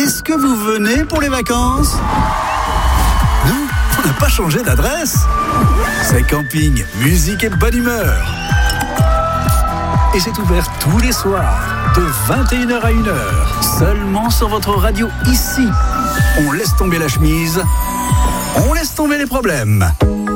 Est-ce que vous venez pour les vacances ? Non, on n'a pas changé d'adresse. C'est camping, musique et bonne humeur. Et c'est ouvert tous les soirs, de 21h à 1h, seulement sur votre radio ici. On laisse tomber la chemise, on laisse tomber les problèmes.